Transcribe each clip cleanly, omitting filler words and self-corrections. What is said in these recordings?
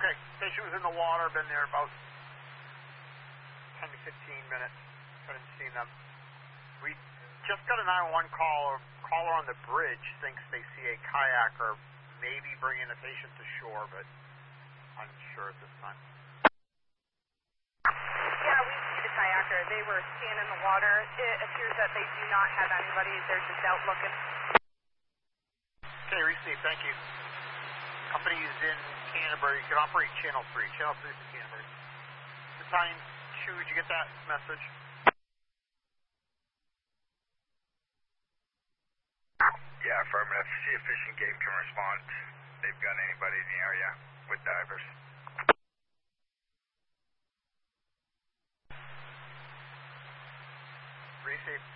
Okay, station was in the water, been there about 10 to 15 minutes. Haven't seen them. We just got a 911 call. Caller on the bridge thinks they see a kayaker maybe bringing a patient to shore, but unsure at this time. Yeah, we see the kayaker. They were scanning the water. It appears that they do not have anybody. They're just out looking. Okay, received. Thank you. Company is in Canterbury. You can operate Channel 3. Channel 3 is in Canterbury. Battalion 2, did you get that message? Yeah, affirmative. See if Fishing Game can respond. They've got anybody in the area with divers. Received.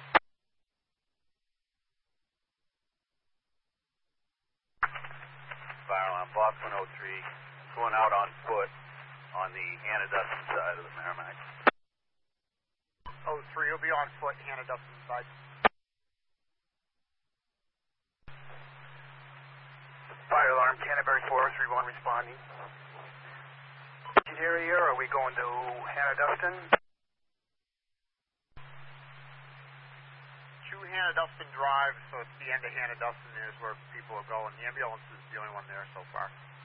Fire alarm, Box 103, going out on foot on the Anadustin side of the Merrimack. 03 will be on foot, Hannah Dustin side. Fire alarm, Canterbury 431 responding. Area, are we going to Hannah Dustin? Hannah Dustin Drive, so it's the end of Hannah Dustin is where people are going. The ambulance is the only one there so far.